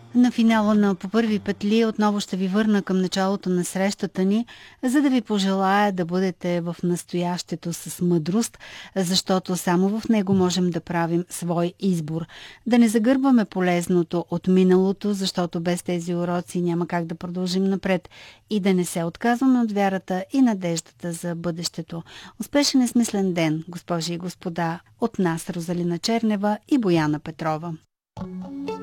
На финала на По първи петли отново ще ви върна към началото на срещата ни, за да ви пожелая да бъдете в настоящето с мъдрост, защото само в него можем да правим свой избор. Да не загърбваме полезното от миналото, защото без тези уроци няма как да продължим напред, и да не се отказваме от вярата и надеждата за бъдещето. Успешен и смислен ден, госпожи и господа, от нас Розалина Чернева и Бояна Петрова.